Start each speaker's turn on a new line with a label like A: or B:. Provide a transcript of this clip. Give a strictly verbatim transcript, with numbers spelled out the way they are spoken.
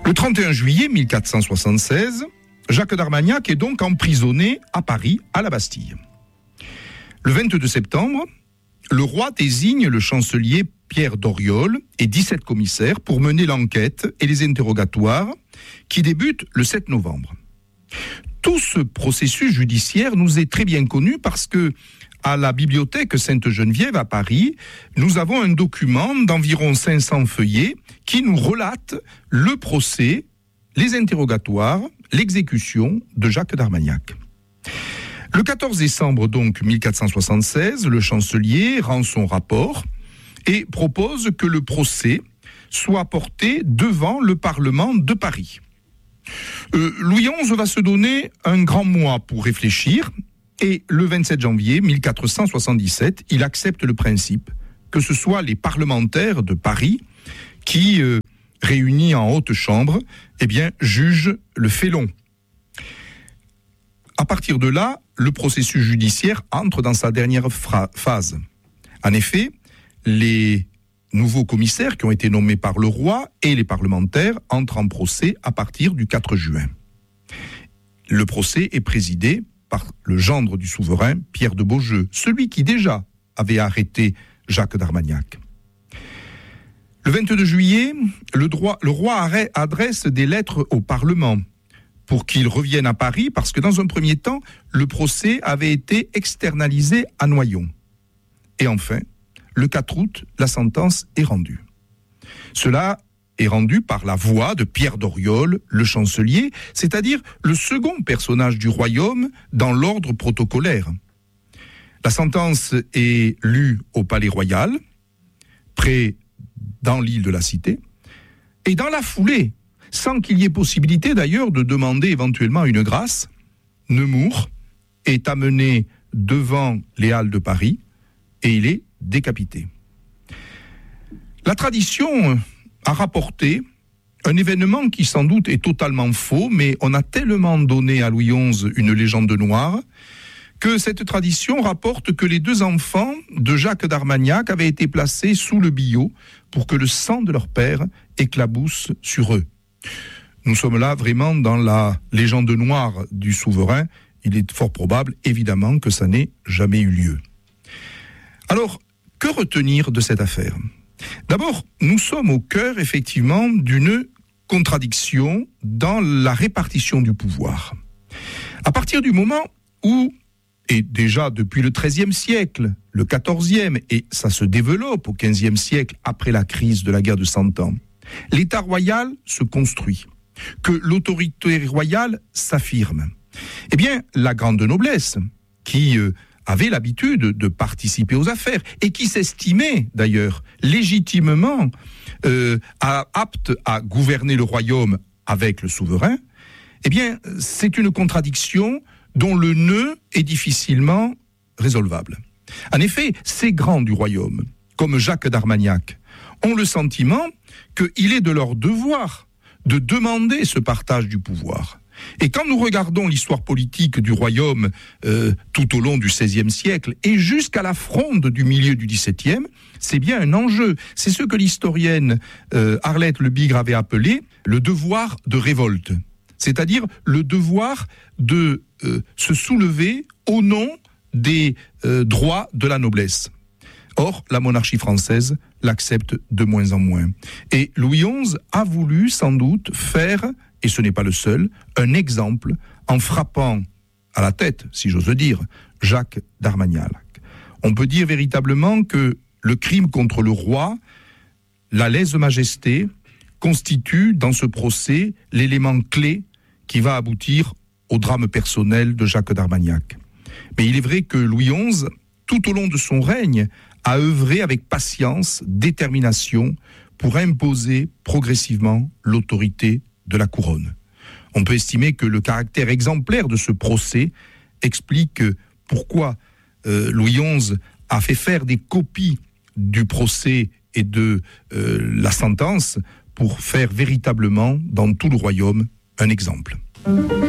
A: Le trente et un juillet mille quatre cent soixante-seize, Jacques d'Armagnac est donc emprisonné à Paris, à la Bastille. Le vingt-deux septembre, le roi désigne le chancelier Pierre d'Oriol et dix-sept commissaires pour mener l'enquête et les interrogatoires qui débutent le sept novembre. Tout ce processus judiciaire nous est très bien connu parce que à la bibliothèque Sainte-Geneviève à Paris, nous avons un document d'environ cinq cents feuillets qui nous relate le procès, les interrogatoires, l'exécution de Jacques d'Armagnac. Le quatorze décembre donc mille quatre cent soixante-seize, le chancelier rend son rapport et propose que le procès soit porté devant le Parlement de Paris. Euh, Louis onze va se donner un grand mois pour réfléchir et le vingt-sept janvier mille quatre cent soixante-dix-sept, il accepte le principe que ce soit les parlementaires de Paris qui, euh, réunis en haute chambre, eh bien, jugent le félon. À partir de là, le processus judiciaire entre dans sa dernière fra- phase. En effet, les nouveaux commissaires qui ont été nommés par le roi et les parlementaires entrent en procès à partir du quatre juin. Le procès est présidé par le gendre du souverain, Pierre de Beaujeu, celui qui déjà avait arrêté Jacques d'Armagnac. Le vingt-deux juillet, le, droit, le roi adresse des lettres au Parlement pour qu'il revienne à Paris, parce que dans un premier temps, le procès avait été externalisé à Noyon. Et enfin, le quatre août, la sentence est rendue. Cela est rendu par la voix de Pierre d'Oriol, le chancelier, c'est-à-dire le second personnage du royaume dans l'ordre protocolaire. La sentence est lue au Palais Royal, près dans l'île de la Cité, et dans la foulée, sans qu'il y ait possibilité d'ailleurs de demander éventuellement une grâce, Nemours est amené devant les Halles de Paris et il est décapité. La tradition a rapporté un événement qui sans doute est totalement faux, mais on a tellement donné à Louis onze une légende noire que cette tradition rapporte que les deux enfants de Jacques d'Armagnac avaient été placés sous le billot pour que le sang de leur père éclabousse sur eux. Nous sommes là vraiment dans la légende noire du souverain. Il est fort probable, évidemment, que ça n'ait jamais eu lieu. Alors, que retenir de cette affaire ? D'abord, nous sommes au cœur, effectivement, d'une contradiction dans la répartition du pouvoir. À partir du moment où, et déjà depuis le treizième siècle, le quatorzième, et ça se développe au quinzième siècle, après la crise de la guerre de Cent Ans, l'État royal se construit, que l'autorité royale s'affirme. Eh bien, la grande noblesse, qui euh, avait l'habitude de participer aux affaires, et qui s'estimait d'ailleurs légitimement euh, à, apte à gouverner le royaume avec le souverain, eh bien, c'est une contradiction dont le nœud est difficilement résolvable. En effet, ces grands du royaume, comme Jacques d'Armagnac, ont le sentiment qu'il est de leur devoir de demander ce partage du pouvoir. Et quand nous regardons l'histoire politique du royaume euh, tout au long du seizième siècle et jusqu'à la fronde du milieu du dix-septième, c'est bien un enjeu. C'est ce que l'historienne euh, Arlette Le Bigre avait appelé le devoir de révolte. C'est-à-dire le devoir de euh, se soulever au nom des euh, droits de la noblesse. Or, la monarchie française l'accepte de moins en moins. Et Louis onze a voulu sans doute faire, et ce n'est pas le seul, un exemple en frappant à la tête, si j'ose dire, Jacques d'Armagnac. On peut dire véritablement que le crime contre le roi, la lèse-majesté, constitue dans ce procès l'élément clé qui va aboutir au drame personnel de Jacques d'Armagnac. Mais il est vrai que Louis onze, tout au long de son règne, a œuvré avec patience, détermination, pour imposer progressivement l'autorité de la couronne. On peut estimer que le caractère exemplaire de ce procès explique pourquoi euh, Louis onze a fait faire des copies du procès et de euh, la sentence pour faire véritablement, dans tout le royaume, un exemple.